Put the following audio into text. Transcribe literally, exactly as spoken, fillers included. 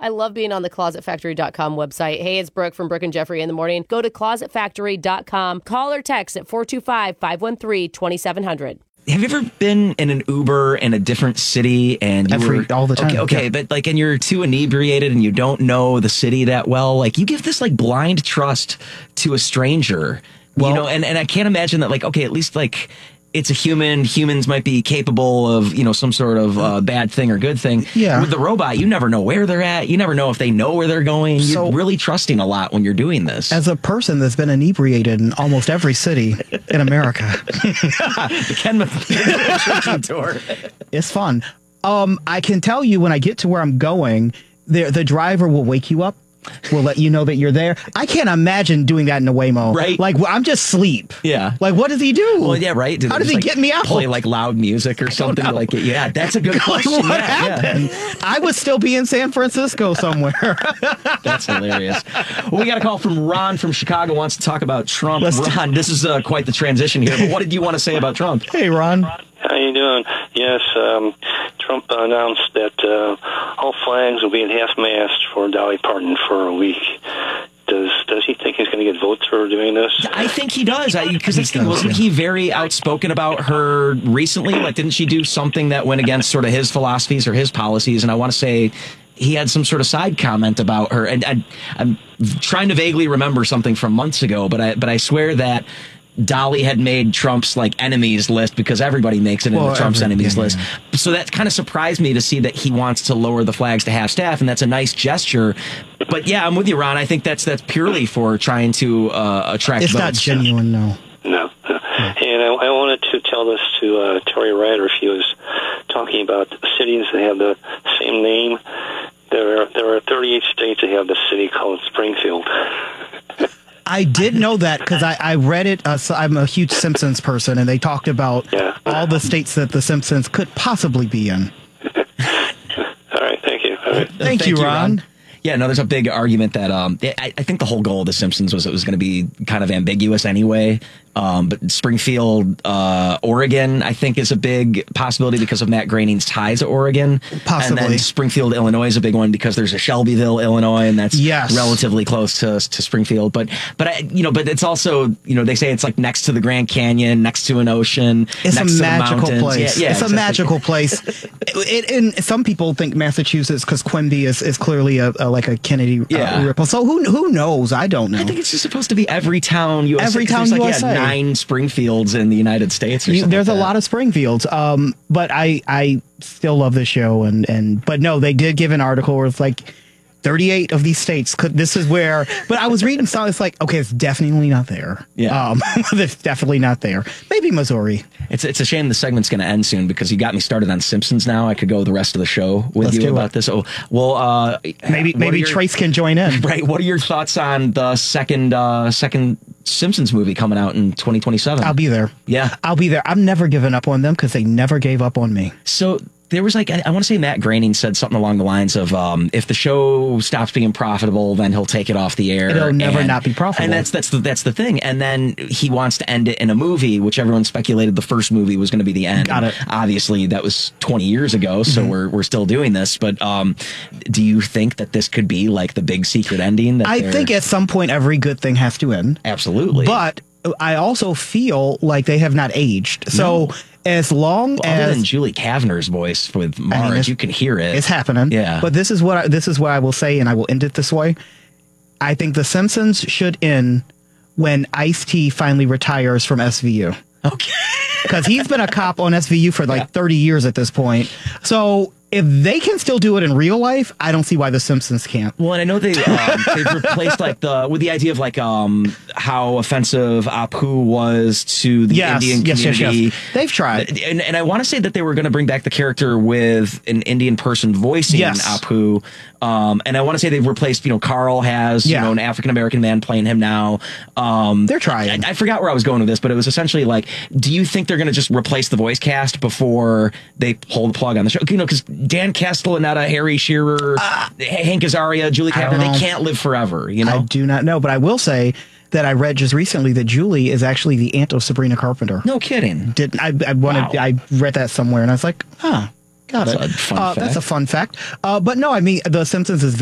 I love being on the closet factory dot com website. Hey, it's Brooke from Brooke and Jeffrey in the morning. Go to closet factory dot com. Call or text at four two five, five one three, two seven zero zero. Have you ever been in an Uber in a different city and you Every, were all the time? Okay, okay yeah. but like, and you're too inebriated and you don't know the city that well. Like, you give this like blind trust to a stranger. Well, you know, and, and I can't imagine that, like, okay, at least like it's a human. Humans might be capable of, you know, some sort of uh, bad thing or good thing. Yeah. With the robot, you never know where they're at. You never know if they know where they're going. So, you're really trusting a lot when you're doing this. As a person that's been inebriated in almost every city in America, the Ken tour. It's fun. Um, I can tell you when I get to where I'm going, the the driver will wake you up. Will let you know that you're there. I can't imagine doing that in a Waymo. Right. Like, well, I'm just asleep. Yeah. Like, what does he do? Well, yeah, right. How does he like get me out? Play like loud music or something know. like it. Yeah, that's a good Like, question. what yeah, happened? yeah. I would still be in San Francisco somewhere. That's hilarious. Well, we got a call from Ron from Chicago, wants to talk about Trump. Let's Ron, this is uh, quite the transition here, but what did you want to say about Trump? Hey, Ron. How you doing? Yes, um, Trump announced that uh, all flags will be at half-mast for Dolly Parton for a week. Does does he think he's going to get votes for doing this? I think he does, because this thing, wasn't he very outspoken about her recently? Like, didn't she do something that went against sort of his philosophies or his policies? And I want to say he had some sort of side comment about her. And I, I'm trying to vaguely remember something from months ago, but I but I swear that Dolly had made Trump's like enemies list, because everybody makes it in well, the Trump's every, enemies yeah, list. Yeah. So that kind of surprised me to see that he wants to lower the flags to half staff, and that's a nice gesture. But yeah, I'm with you, Ron. I think that's that's purely for trying to uh, attract It's votes. not genuine, no. No. no. And I, I wanted to tell this to uh, Terry Ryder. He was talking about cities that have the same name. There are, there are thirty-eight states that have the city called Springfield. I did know that because I, I read it. Uh, so I'm a huge Simpsons person, and they talked about Yeah. all the states that the Simpsons could possibly be in. All right, thank you. All right. Thank, Thank you, you, Ron. Ron. Yeah, no, there's a big argument that um, I, I think the whole goal of The Simpsons was it was going to be kind of ambiguous anyway. Um, but Springfield, uh, Oregon, I think is a big possibility because of Matt Groening's ties to Oregon. Possibly. And then Springfield, Illinois is a big one because there's a Shelbyville, Illinois, and that's Yes. relatively close to to Springfield. But but I, you know, but it's also, you know, they say it's like next to the Grand Canyon, next to an ocean. It's next a to the magical mountains. place. Yeah, yeah, it's exactly. a magical place. It, it, and some people think Massachusetts, because Quimby is, is clearly a, a like a Kennedy uh, Yeah. ripple. So who who knows? I don't know. I think it's just supposed to be every town U S A. Every 'cause town there's like, U S A. Yeah, nine Springfields in the United States. Or You- something there's like a that. lot of Springfields, um, but I I still love the show, and and but no, they did give an article where it's like thirty-eight of these states could. This is where, but I was reading some. It's like, okay, it's definitely not there. Yeah. um, it's definitely not there. Maybe Missouri. It's it's a shame the segment's going to end soon because you got me started on Simpsons. Now I could go the rest of the show with Let's you do about it. this. Oh, well, uh, Maybe what maybe are your- Trace can join in. Right. What are your thoughts on the second uh, second Simpsons movie coming out in twenty twenty-seven? I'll be there. Yeah. I'll be there. I'm never giving up on them because they never gave up on me. So there was like, I, I want to say Matt Groening said something along the lines of, um, if the show stops being profitable, then he'll take it off the air. It'll never and, not be profitable. And that's that's the that's the thing. And then he wants to end it in a movie, which everyone speculated the first movie was going to be the end. Got it. Obviously, that was twenty years ago, so Mm-hmm. we're we're still doing this. But um, do you think that this could be like the big secret ending? That I they're- think at some point every good thing has to end. absolutely. But I also feel like they have not aged. So as long Well, other as than Julie Kavner's voice with Marge, it's- you can hear it. it's happening. Yeah. But this is what I, this is what I will say, and I will end it this way. I think The Simpsons should end when Ice-T finally retires from S V U. Okay. Because he's been a cop on S V U for like Yeah. thirty years at this point. So if they can still do it in real life, I don't see why The Simpsons can't. Well, and I know they um, they've replaced like the with the idea of like um how offensive Apu was to the Yes, Indian yes, yes, community. yes. They've tried. And and I want to say that they were going to bring back the character with an Indian person voicing Yes. Apu. Um, and I want to say they've replaced, you know, Carl has, Yeah. you know, an African American man playing him now. Um, They're trying. I, I forgot where I was going with this, but it was essentially like, do you think they're going to just replace the voice cast before they pull the plug on the show? You know, because Dan Castellaneta, Harry Shearer, Hank Azaria, Julie I don't Kavner, they know. can't live forever, you know? I do not know, but I will say that I read just recently that Julie is actually the aunt of Sabrina Carpenter. No kidding. Did I? I wanted. Wow. I read that somewhere, and I was like, huh. Got That's it. a fun uh, That's fact. a fun fact. Uh, but no, I mean, The Simpsons is